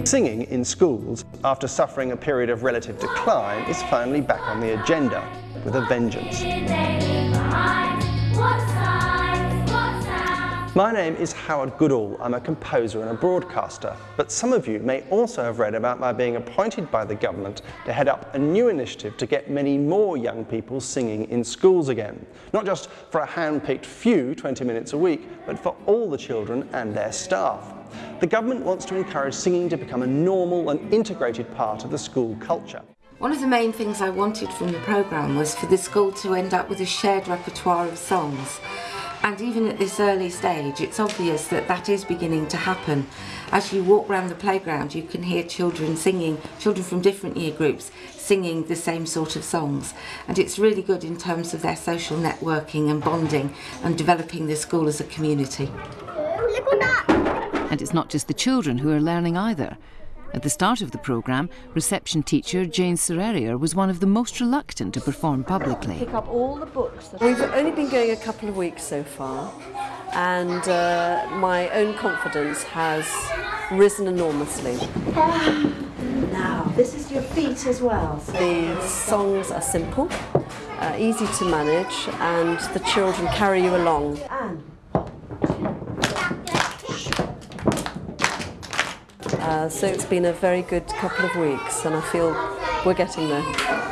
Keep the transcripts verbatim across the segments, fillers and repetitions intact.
Singing in schools, after suffering a period of relative decline, is finally back on the agenda, with a vengeance. My name is Howard Goodall. I'm a composer and a broadcaster, but some of you may also have read about my being appointed by the government to head up a new initiative to get many more young people singing in schools again. Not just for a hand-picked few twenty minutes a week, but for all the children and their staff. The government wants to encourage singing to become a normal and integrated part of the school culture. One of the main things I wanted from the programme was for the school to end up with a shared repertoire of songs. And even at this early stage, it's obvious that that is beginning to happen. As you walk around the playground, you can hear children singing, children from different year groups, singing the same sort of songs. And it's really good in terms of their social networking and bonding and developing the school as a community. Look at that! And it's not just the children who are learning either. At the start of the programme, reception teacher Jane Serrerier was one of the most reluctant to perform publicly. Pick up all the books. We've only been going a couple of weeks so far, and uh, my own confidence has risen enormously. Now, this is your feet as well. The songs are simple, uh, easy to manage, and the children carry you along. Anne. Uh, so it's been a very good couple of weeks, and I feel we're getting there.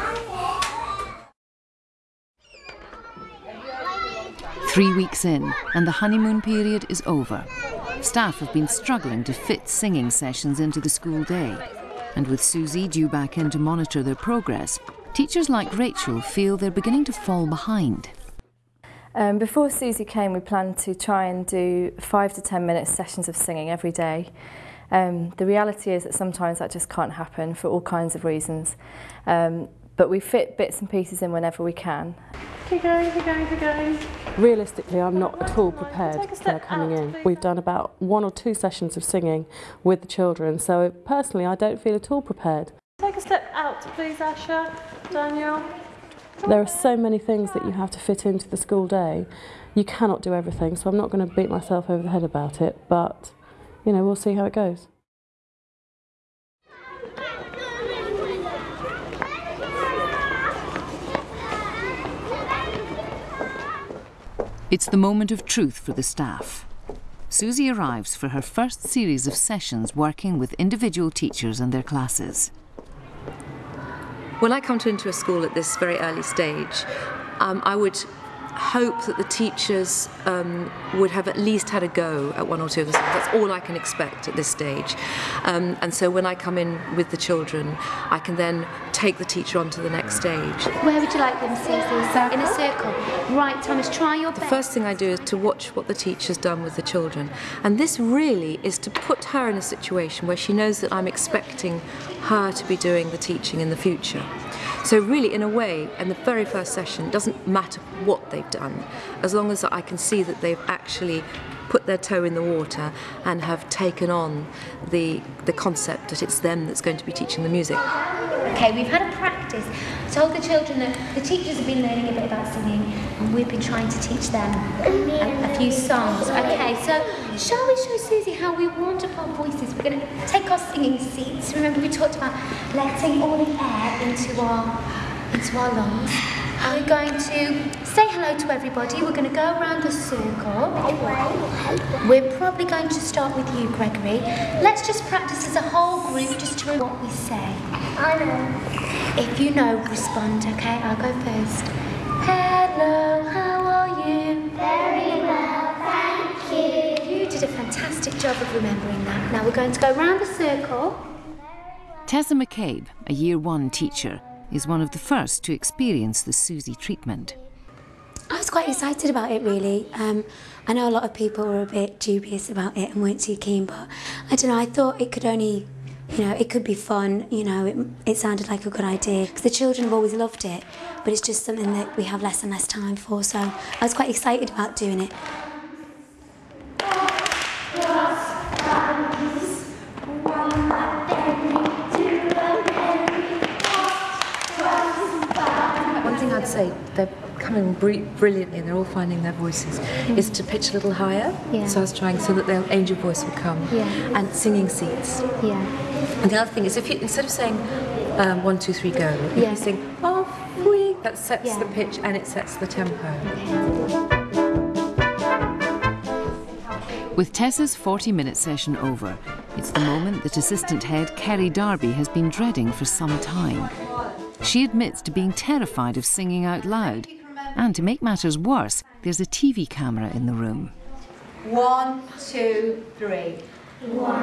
Three weeks in, and the honeymoon period is over. Staff have been struggling to fit singing sessions into the school day. And with Susie due back in to monitor their progress, teachers like Rachel feel they're beginning to fall behind. Um, before Susie came, we planned to try and do five to ten minute sessions of singing every day. Um, the reality is that sometimes that just can't happen for all kinds of reasons, um, but we fit bits and pieces in whenever we can. Keep going, keep going, keep going. Realistically, I'm not at all prepared for their coming in. We've done about one or two sessions of singing with the children, so personally I don't feel at all prepared. Take a step out, please, Asha, Daniel. There are so many things that you have to fit into the school day. You cannot do everything, so I'm not going to beat myself over the head about it, but you know, we'll see how it goes. It's the moment of truth for the staff. Susie arrives for her first series of sessions working with individual teachers and their classes. When I come to into a school at this very early stage, um, I would hope that the teachers um, would have at least had a go at one or two of the songs. That's all I can expect at this stage. Um, and so when I come in with the children, I can then take the teacher on to the next stage. Where would you like them, Susie? In a circle. Right, Thomas, try your best. The first thing I do is to watch what the teacher's done with the children. And this really is to put her in a situation where she knows that I'm expecting her to be doing the teaching in the future. So really, in a way, in the very first session, it doesn't matter what they've done, as long as I can see that they've actually put their toe in the water and have taken on the, the concept that it's them that's going to be teaching the music. Okay, we've had a practice. I told the children that the teachers have been learning a bit about singing, and we've been trying to teach them a, a few songs. Okay, so shall we show Susie how we warmed up our voices? We're going to take our singing seats. Remember we talked about letting all the air into our, into our lungs. And we're going to say hello to everybody. We're going to go around the circle. We're probably going to start with you, Gregory. Let's just practice as a whole group just to remember what we say. I know. If you know, respond, okay? I'll go first. Hello, how are you? Very well, thank you. You did a fantastic job of remembering that. Now we're going to go around the circle. Tessa McCabe, a year one teacher, is one of the first to experience the Susie treatment. I was quite excited about it, really. Um, I know a lot of people were a bit dubious about it and weren't too keen, but I don't know, I thought it could only, you know, it could be fun, you know, it, it sounded like a good idea. Because the children have always loved it, but it's just something that we have less and less time for, so I was quite excited about doing it. I'd say they're coming brilliantly and they're all finding their voices, mm. is to pitch a little higher. Yeah. So I was trying so that their angel voice would come. Yeah. And singing seats. Yeah. And the other thing is, if you instead of saying um, one, two, three, go, if Yeah. you sing off we, that sets Yeah. the pitch and it sets the tempo. With Tessa's forty-minute session over, it's the moment that assistant head Kerry Darby has been dreading for some time. She admits to being terrified of singing out loud, and to make matters worse, there's a T V camera in the room. One, two, three. One.